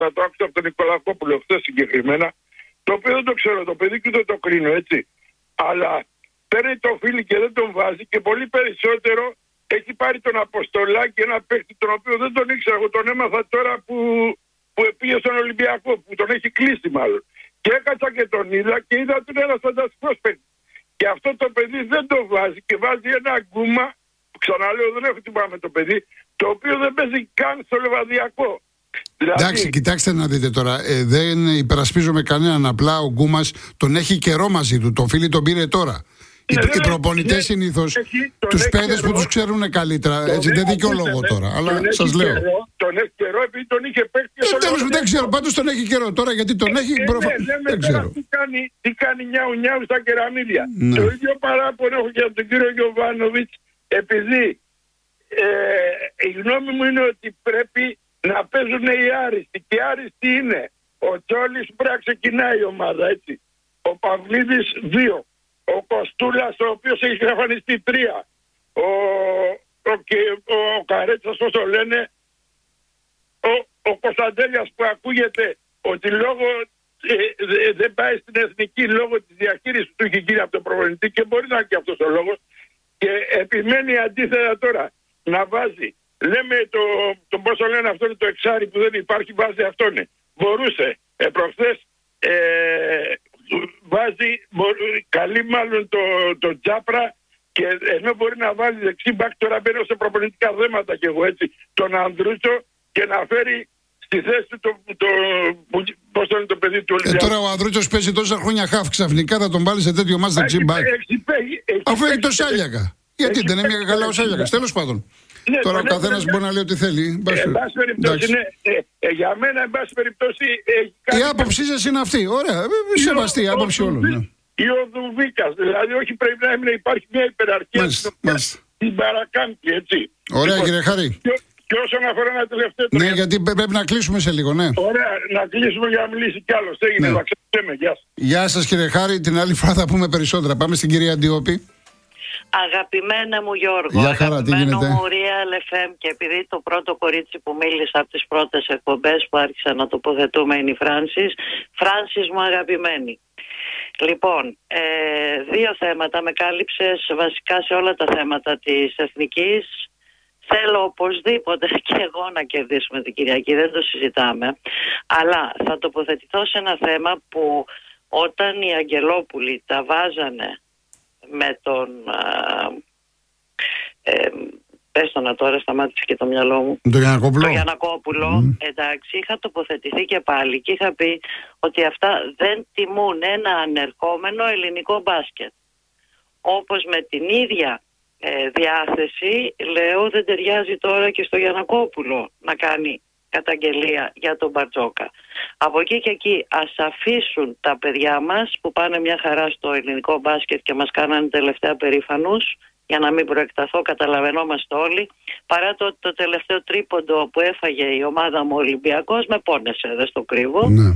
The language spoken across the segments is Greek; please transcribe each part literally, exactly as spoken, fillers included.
θα το άκουσα από τον Νικολακόπουλο χθες συγκεκριμένα, το οποίο δεν το ξέρω το παιδί και δεν το κρίνω, έτσι. Αλλά παίρνει το φίλι και δεν τον βάζει και πολύ περισσότερο έχει πάρει τον Αποστολάκη, ένα παίκτη τον οποίο δεν τον ήξερα. Εγώ τον έμαθα τώρα που, που πήγε στον Ολυμπιακό, που τον έχει κλείσει μάλλον. Και έκατσα και τον είδα και είδα ότι είναι ένας φανταστικός παίκτης. Και αυτό το παιδί δεν το βάζει και βάζει ένα γκούμα, που ξαναλέω δεν έχω τίποτα με το παιδί, το οποίο δεν παίζει καν στο Λεβαδιακό. Δηλαδή... Εντάξει, κοιτάξτε να δείτε τώρα. Ε, δεν υπερασπίζομαι κανέναν. Απλά ο Γκούμας τον έχει καιρό μαζί του. Το φίλι τον πήρε τώρα. Ναι, οι οι προπονητές συνήθως τους παιδες που τους ξέρουν καλύτερα. Έτσι, δεν δικαιολογώ τώρα. Αλλά σας λέω. Τον έχει καιρό επειδή τον είχε παίξει. Ε, τέλος, δεν ξέρω. Πάντως τον έχει καιρό τώρα γιατί τον έχει. Ε, προφα... ναι, ναι, δεν ξέρω. Τι κάνει, τι κάνει νιάου νιάου στα κεραμίδια. Ναι. Το ίδιο παράπονο έχω και από τον κύριο Γιωβάνοβιτς, επειδή ε, η γνώμη μου είναι ότι πρέπει να παίζουν οι άριστοι. Και οι άριστοι είναι ο Τσόλης που πρέπει να ξεκινάει η ομάδα, έτσι. Ο Παυλίδης δύο. Ο Κοστούλας, ο οποίος έχει εμφανιστεί τρία. Ο, ο, ο, ο Καρέτσας, όσο το λένε. Ο, ο Κωνσταντέλιας που ακούγεται ότι λόγω ε, ε, δεν πάει στην εθνική λόγω της διαχείρισης του έχει γίνει από τον προπονητή και μπορεί να είναι και αυτός ο λόγος. Και επιμένει αντίθετα τώρα να βάζει. Λέμε το, το πόσο λένε αυτό είναι το εξάρι που δεν υπάρχει, βάζει αυτό είναι. Μπορούσε. Ε, προχθές ε, βάζει, μπορεί, καλεί μάλλον το, το Τζάπρα και ενώ μπορεί να βάλει δεξί μπακ, τώρα μπαίνω σε προπονητικά θέματα και εγώ έτσι, τον Ανδρούτσο και να φέρει στη θέση του το, το, το, πώς το είναι το παιδί του Ολυμπιακού. Ε, τώρα ο Ανδρούτσος παίζει τόσα χρόνια χαφ, ξαφνικά θα τον βάλει σε τέτοιο μάτς δεξί μπακ. Αφού έχει το Σάλιακα. Γιατί δεν είναι καλά ο Σάλιακας, τέλος πάντων. Ναι, τώρα ο καθένας μπορεί να λέει ό,τι θέλει. Ε, εν πάση περιπτώσει, είναι, ε, ε, για μένα, εν πάση περιπτώσει. Ε, η άποψή σας είναι αυτή. Ωραία. Σεβαστή η άποψη όλων. Ναι. Ή ο Δουβίκας. Δηλαδή, όχι πρέπει να έμεινε, υπάρχει μια υπεραρχία στην παρακάμπτει, έτσι. Ωραία, λοιπόν, κύριε Χαρή. Και, και όσον αφορά ένα τελευταίο. Ναι, για... γιατί πρέπει να κλείσουμε σε λίγο, ναι. Ωραία, να κλείσουμε για να μιλήσει κι άλλο. Έγινε, ναι. Να ξέρουμε. Γεια σας. Γεια σας, κύριε Χαρή. Την άλλη φορά θα πούμε περισσότερα. Πάμε στην κυρία Αντιόπη. Αγαπημένα μου Γιώργο, για χαρά, αγαπημένο μου Real εφ εμ, και επειδή το πρώτο κορίτσι που μίλησα από τις πρώτες εκπομπές που άρχισα να τοποθετούμε είναι η Φράνσις, Φράνσις μου αγαπημένη. Λοιπόν, ε, δύο θέματα με κάλυψες βασικά σε όλα τα θέματα της εθνικής. Θέλω οπωσδήποτε και εγώ να κερδίσουμε την Κυριακή, δεν το συζητάμε, αλλά θα τοποθετηθώ σε ένα θέμα που όταν οι Αγγελόπουλοι τα βάζανε με τον ε, πες το να τώρα σταμάτησε και το μυαλό μου το Γιαννακόπουλο, το Γιαννακόπουλο mm. εντάξει, είχα τοποθετηθεί και πάλι και είχα πει ότι αυτά δεν τιμούν ένα ανερχόμενο ελληνικό μπάσκετ, όπως με την ίδια ε, διάθεση λέω δεν ταιριάζει τώρα και στο Γιαννακόπουλο να κάνει καταγγελία για τον Μπαρτζόκα. Από εκεί και εκεί ας αφήσουν τα παιδιά μας που πάνε μια χαρά στο ελληνικό μπάσκετ και μας κάνανε τελευταία περήφανους, για να μην προεκταθώ, καταλαβαίνόμαστε όλοι, παρά το, το τελευταίο τρίποντο που έφαγε η ομάδα μου Ολυμπιακός με πόνεσε, δεν στο κρύβω, ναι.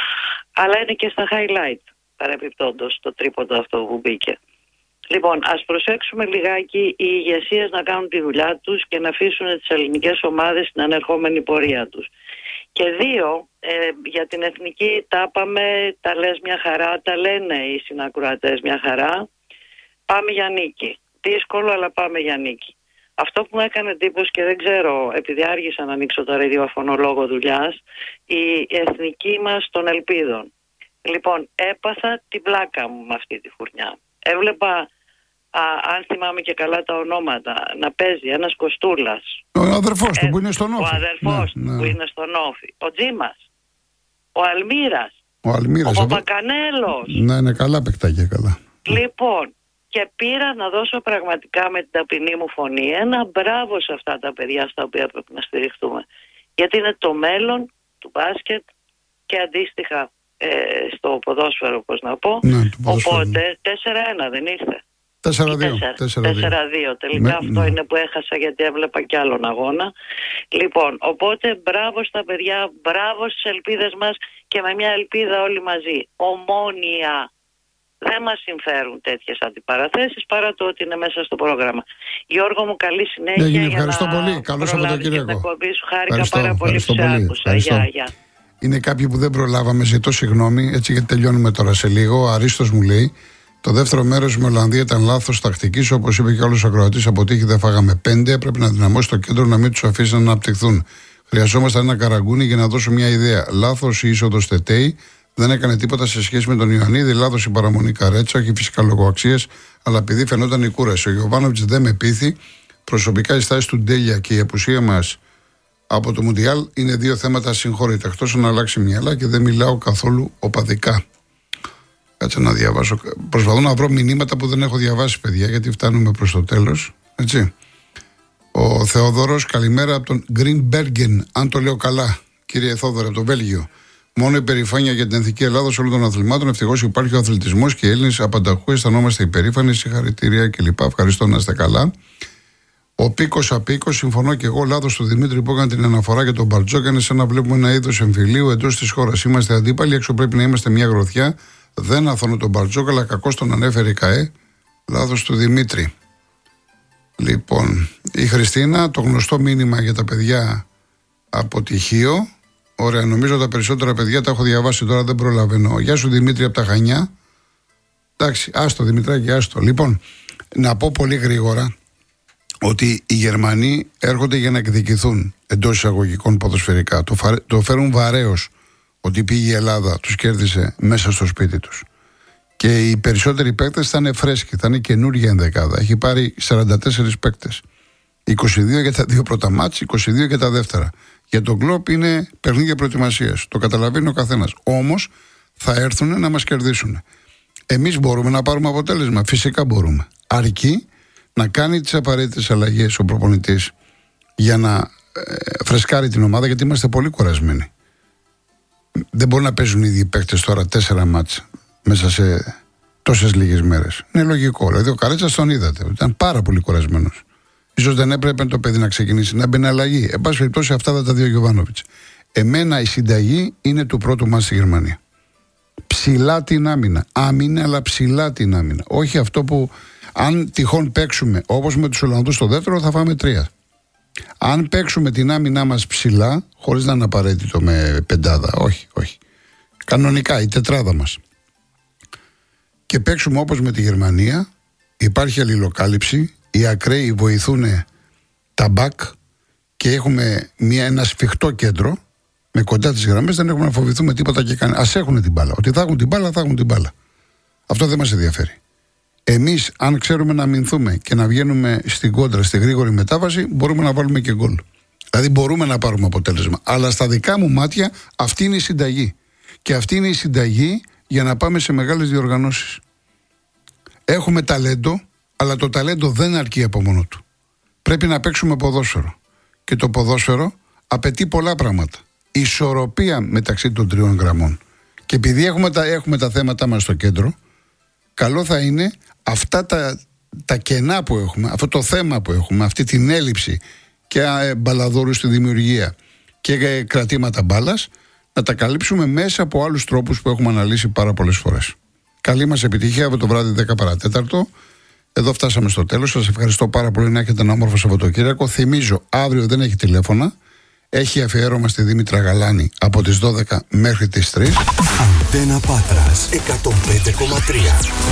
Αλλά είναι και στα highlight παρεπιπτόντως το τρίποντο αυτό που μπήκε. Λοιπόν, ας προσέξουμε λιγάκι οι ηγεσίες να κάνουν τη δουλειά τους και να αφήσουν τις ελληνικές ομάδες στην ανερχόμενη πορεία τους. Και δύο, ε, για την εθνική τα είπαμε, τα λες μια χαρά, τα λένε οι συνακροατές μια χαρά. Πάμε για νίκη. Δύσκολο, αλλά πάμε για νίκη. Αυτό που μου έκανε εντύπωση και δεν ξέρω, επειδή άργησα να ανοίξω το ραδιόφωνο λόγω δουλειάς, η εθνική μας των ελπίδων. Λοιπόν, έπαθα την πλάκα μου με αυτή τη φουρνιά. Έβλεπα, α, αν θυμάμαι και καλά τα ονόματα, να παίζει ένας Κοστούλας. Ο αδερφός του που είναι στον Όφη. Ο αδερφός ναι, του ναι. που είναι στον Όφη. Ο Τζίμας. Ο Αλμύρας. Ο Αλμύρας. Ο Παπακανέλος. Ναι, είναι καλά παικτάκια, καλά. Λοιπόν, και πήρα να δώσω πραγματικά με την ταπεινή μου φωνή ένα μπράβο σε αυτά τα παιδιά στα οποία πρέπει να στηριχτούμε. Γιατί είναι το μέλλον του μπάσκετ και αντίστοιχα ε, στο ποδόσφαιρο, πώς να πω. Ναι, οπότε τέσσερα ένα δεν ήρθε. τέσσερα δύο. τέσσερα δύο. Τελικά ναι, αυτό ναι. είναι που έχασα γιατί έβλεπα κι άλλον αγώνα. Λοιπόν, οπότε μπράβο στα παιδιά, μπράβο στις ελπίδες μας και με μια ελπίδα όλοι μαζί. Ομόνοια. Δεν μας συμφέρουν τέτοιες αντιπαραθέσεις παρά το ότι είναι μέσα στο πρόγραμμα. Γιώργο μου, καλή συνέχεια. Έγινε, ευχαριστώ πολύ. Καλό Σαββατοκύριακο. Χάρηκα πάρα πολύ που σε άκουσα. Γεια, γεια. Είναι κάποιοι που δεν προλάβαμε, ζητώ συγγνώμη, έτσι γιατί τελειώνουμε τώρα σε λίγο. Ο Αρίστος μου λέει: το δεύτερο μέρος με Ολλανδία ήταν λάθος τακτικής, όπως είπε και όλος ο ακροατής. Αποτύχει, δεν φάγαμε πέντε. Πρέπει να δυναμώσει το κέντρο, να μην τους αφήσει να αναπτυχθούν. Χρειαζόμασταν ένα καραγκούνι για να δώσω μια ιδέα. Λάθος η είσοδος Τετέι, δεν έκανε τίποτα σε σχέση με τον Ιωαννίδη. Λάθος η παραμονή Καρέτσα, όχι φυσικά λόγω αξίας, αλλά επειδή φαινόταν η κούραση. Ο Γιοβάνοβιτς δεν με πείθει. Προσωπικά η στάση του Ντέλια και η απουσία μας από το Μουντιάλ είναι δύο θέματα συγχώρητα. Εκτός να αλλάξει μυαλά και δεν μιλάω καθόλου οπαδικά. Κάτσε να διαβάσω. Προσπαθώ να βρω μηνύματα που δεν έχω διαβάσει, παιδιά, γιατί φτάνουμε προς το τέλος. Έτσι. Ο Θεόδωρος, καλημέρα από τον Greenbergen, αν το λέω καλά, κύριε Θόδωρα, από το Βέλγιο. Μόνο υπερηφάνεια για την εθνική Ελλάδα όλων των αθλημάτων. Ευτυχώς υπάρχει ο αθλητισμός και οι Έλληνες απανταχού αισθανόμαστε υπερήφανοι. Συγχαρητήρια κλπ. Ευχαριστώ, να είστε καλά. Ο Πίκος Απίκος, συμφωνώ και εγώ. Λάθος του Δημήτρη που έκανε την αναφορά για τον Μπαρτζόκανε, σαν να βλέπουμε ένα είδος εμφυλίου εντός της χώρας. Είμαστε αντίπαλοι, έξω πρέπει να είμαστε μια γροθιά. Δεν αθώνω τον Μπαρτζόκα, αλλά κακώς τον ανέφερε η ΚΑΕ. Λάθος του Δημήτρη. Λοιπόν, η Χριστίνα, το γνωστό μήνυμα για τα παιδιά από τυχείο. Ωραία, νομίζω τα περισσότερα παιδιά τα έχω διαβάσει τώρα, δεν προλαβαίνω. Γεια σου Δημήτρη από τα Χανιά. Εντάξει, άστο Δημητράκη, άστο. Λοιπόν, να πω πολύ γρήγορα ότι οι Γερμανοί έρχονται για να εκδικηθούν εντός εισαγωγικών ποδοσφαιρικά. Το, φα... το φέρουν βαρέως ότι πήγε η Ελλάδα, τους κέρδισε μέσα στο σπίτι τους. Και οι περισσότεροι παίκτες θα είναι φρέσκοι, θα είναι καινούργια ενδεκάδα. Έχει πάρει σαράντα τέσσερις παίκτες. είκοσι δύο για τα δύο πρώτα μάτς, είκοσι δύο για τα δεύτερα. Για τον κλόπ είναι παιχνίδια προετοιμασίας. Το καταλαβαίνει ο καθένας. Όμως θα έρθουν να μας κερδίσουν. Εμείς μπορούμε να πάρουμε αποτέλεσμα. Φυσικά μπορούμε. Αρκεί να κάνει τις απαραίτητες αλλαγές ο προπονητής για να ε, φρεσκάρει την ομάδα, γιατί είμαστε πολύ κουρασμένοι. Δεν μπορεί να παίζουν οι ίδιοι παίκτες τώρα τέσσερα μάτς μέσα σε τόσες λίγες μέρες. Είναι λογικό. Δηλαδή ο Καρέτσας τον είδατε. Ήταν πάρα πολύ κουρασμένος. Ίσως δεν έπρεπε το παιδί να ξεκινήσει, να μπαίνει αλλαγή. Εν πάση περιπτώσει, αυτά θα τα δει ο Γιοβάνοβιτς. Εμένα η συνταγή είναι του πρώτου μας στη Γερμανία. Ψηλά την άμυνα. Άμυνα, αλλά ψηλά την άμυνα. Όχι αυτό που, αν τυχόν παίξουμε όπως με τους Ολλανδούς στο δεύτερο, θα φάμε τρία. Αν παίξουμε την άμυνά μας ψηλά, χωρίς να είναι απαραίτητο με πεντάδα, όχι, όχι. Κανονικά, η τετράδα μας. Και παίξουμε όπως με τη Γερμανία, υπάρχει αλληλοκάλυψη, οι ακραίοι βοηθούν τα μπακ και έχουμε μια, ένα σφιχτό κέντρο με κοντά τις γραμμές, δεν έχουμε να φοβηθούμε τίποτα και κανένα. Ας έχουν την μπάλα. Ότι θα έχουν την μπάλα, θα έχουν την μπάλα. Αυτό δεν μας ενδιαφέρει. Εμείς, αν ξέρουμε να αμυνθούμε και να βγαίνουμε στην κόντρα, στη γρήγορη μετάβαση, μπορούμε να βάλουμε και γκολ. Δηλαδή, μπορούμε να πάρουμε αποτέλεσμα. Αλλά στα δικά μου μάτια, αυτή είναι η συνταγή. Και αυτή είναι η συνταγή για να πάμε σε μεγάλες διοργανώσεις. Έχουμε ταλέντο, αλλά το ταλέντο δεν αρκεί από μόνο του. Πρέπει να παίξουμε ποδόσφαιρο. Και το ποδόσφαιρο απαιτεί πολλά πράγματα. Ισορροπία μεταξύ των τριών γραμμών. Και επειδή έχουμε τα, έχουμε τα θέματα μας στο κέντρο, καλό θα είναι αυτά τα, τα κενά που έχουμε, αυτό το θέμα που έχουμε, αυτή την έλλειψη και ε, μπαλαδόρου στη δημιουργία και ε, κρατήματα μπάλας, να τα καλύψουμε μέσα από άλλους τρόπους που έχουμε αναλύσει πάρα πολλές φορές. Καλή μας επιτυχία από το βράδυ δέκα παρά τέταρτο. Εδώ φτάσαμε στο τέλος. Σας ευχαριστώ πάρα πολύ, να έχετε ένα όμορφο Σαββατοκύριακο. Θυμίζω, αύριο δεν έχει τηλέφωνα. Έχει αφιέρωμα στη Δήμητρα Γαλάνη από τις δώδεκα μέχρι τις τρεις. Αντένα Πάτρας εκατόν πέντε κόμμα τρία.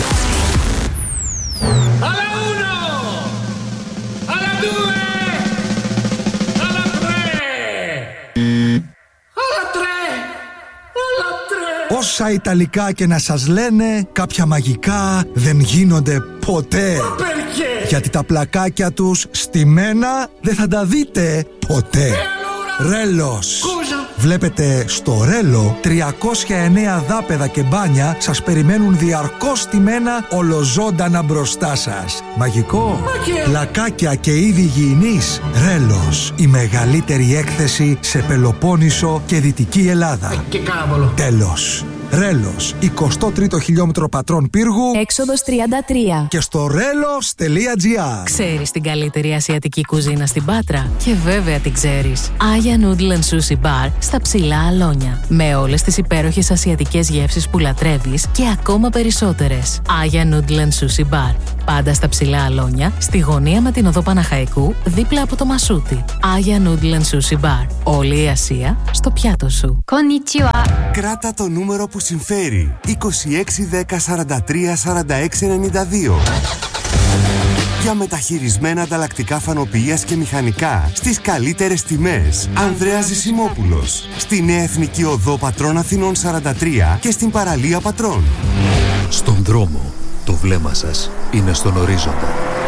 Όσα Ιταλικά και να σας λένε, κάποια μαγικά δεν γίνονται ποτέ. Γιατί τα πλακάκια τους στημένα δεν θα τα δείτε ποτέ. Ρέλος. Βλέπετε, στο Ρέλο τριακόσια εννέα δάπεδα και μπάνια σας περιμένουν διαρκώς στημένα ολοζώντανα μπροστά σας. Μαγικό. Πλακάκια και είδη υγιεινής. Ρέλος. Η μεγαλύτερη έκθεση σε Πελοπόννησο και Δυτική Ελλάδα. Και κάραβολο. Τέλος. Ρέλος, εικοστό τρίτο χιλιόμετρο Πατρών Πύργου, έξοδος τριάντα τρία. Και στο ρέλος τελεία τζι άρ. Ξέρεις την καλύτερη ασιατική κουζίνα στην Πάτρα? Και βέβαια την ξέρεις. Aya Noodle and Sushi Bar στα Ψηλά Αλόνια. Με όλες τις υπέροχες ασιατικές γεύσεις που λατρεύεις και ακόμα περισσότερες. Aya Noodle and Sushi Bar. Πάντα στα Ψηλά Αλόνια, στη γωνία με την οδό Παναχαϊκού, δίπλα από το Μασούτι. Aya Noodle and Sushi Bar. Όλη η Ασία στο πιάτο σου. Konnichiwa. Κράτα το νούμερο που συμφέρει. είκοσι έξι δέκα σαράντα τρία σαράντα έξι ενενήντα δύο. Για μεταχειρισμένα ανταλλακτικά φανοποιίας και μηχανικά στις καλύτερες τιμές. Ανδρέας Ζησιμόπουλος. Στη Νέα Εθνική Οδό Πατρών Αθηνών σαράντα τρία και στην παραλία Πατρών. Στον δρόμο, το βλέμμα σας είναι στον ορίζοντα.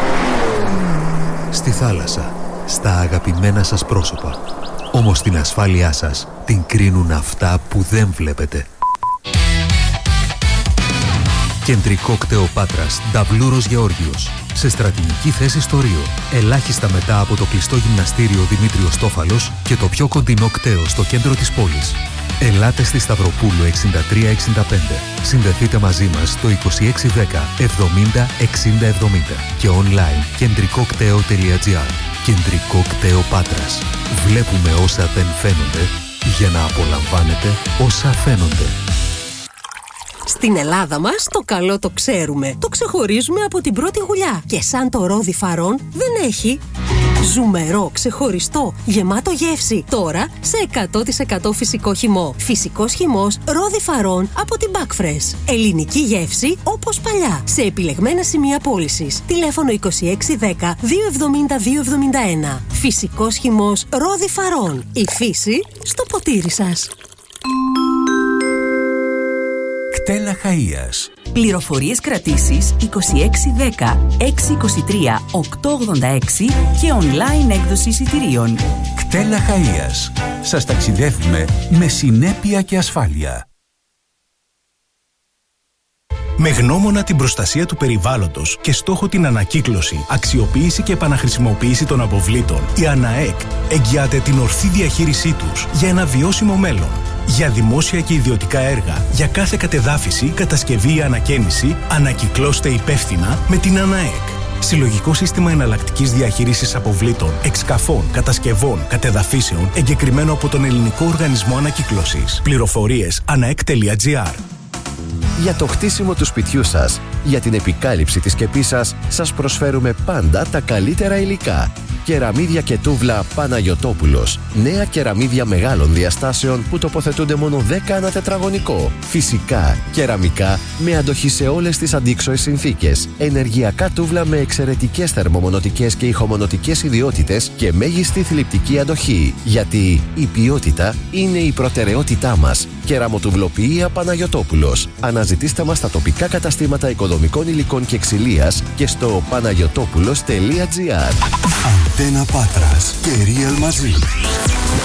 Στη θάλασσα, στα αγαπημένα σας πρόσωπα. Όμως την ασφάλειά σας την κρίνουν αυτά που δεν βλέπετε. Κεντρικό κτέο Πάτρας, Νταβλούρος Γεώργιος. Σε στρατηγική θέση στο Ρίο. Ελάχιστα μετά από το κλειστό γυμναστήριο Δημήτριος Τόφαλος και το πιο κοντινό κτέο στο κέντρο της πόλης. Ελάτε στη Σταυροπούλου εξήντα τρία εξήντα πέντε. Συνδεθείτε μαζί μας στο είκοσι έξι δέκα εβδομήντα εξήντα εβδομήντα και online κεντρικόκτέο τελεία τζι άρ. Κεντρικό κτέο Πάτρας. Βλέπουμε όσα δεν φαίνονται για να απολαμβάνετε όσα φαίνονται. Στην Ελλάδα μας το καλό το ξέρουμε. Το ξεχωρίζουμε από την πρώτη γουλιά. Και σαν το ρόδι φαρών δεν έχει. Ζουμερό, ξεχωριστό, γεμάτο γεύση. Τώρα σε εκατό τοις εκατό φυσικό χυμό. Φυσικός χυμός ρόδι φαρών από την Backfresh. Ελληνική γεύση όπως παλιά. Σε επιλεγμένα σημεία πώλησης. Τηλέφωνο είκοσι έξι δέκα δύο εβδομήντα δύο εβδομήντα ένα. Φυσικός χυμός ρόδι φαρών. Η φύση στο ποτήρι σας. Κτέλα Χαΐας. Πληροφορίες κρατήσεις είκοσι έξι δέκα έξι είκοσι τρία οκτώ ογδόντα έξι και online έκδοση εισιτηρίων. Κτέλα Χαΐας. Σας ταξιδεύουμε με συνέπεια και ασφάλεια. Με γνώμονα την προστασία του περιβάλλοντος και στόχο την ανακύκλωση, αξιοποίηση και επαναχρησιμοποίηση των αποβλήτων, η ΑΝΑΕΚ εγγυάται την ορθή διαχείρισή τους για ένα βιώσιμο μέλλον. Για δημόσια και ιδιωτικά έργα, για κάθε κατεδάφιση, κατασκευή ή ανακαίνιση, ανακυκλώστε υπεύθυνα με την ΑΝΑΕΚ. Συλλογικό σύστημα εναλλακτικής διαχείρισης αποβλήτων, εξκαφών, κατασκευών, κατεδαφίσεων, εγκεκριμένο από τον Ελληνικό Οργανισμό Ανακύκλωσης. Πληροφορίες αναεκ τελεία τζι άρ. Για το χτίσιμο του σπιτιού σας, για την επικάλυψη της σκεπής σας, σας προσφέρουμε πάντα τα καλύτερα υλικά. Κεραμίδια και τούβλα Παναγιωτόπουλος. Νέα κεραμίδια μεγάλων διαστάσεων που τοποθετούνται μόνο δέκα ανά τετραγωνικό. Φυσικά, κεραμικά με αντοχή σε όλες τις αντίξωες συνθήκες. Ενεργειακά τούβλα με εξαιρετικές θερμομονωτικές και ηχομονωτικές ιδιότητες και μέγιστη θλιπτική αντοχή. Γιατί η ποιότητα είναι η προτεραιότητά μας. Κεραμοτουβλοποιία Παναγιωτόπουλος. Αναζητήστε μας στα τοπικά καταστήματα οικοδομικών υλικών και ξυλίας και στο παναγιωτόπουλος τελεία τζι άρ. Αντένα Πάτρας και Real μαζί.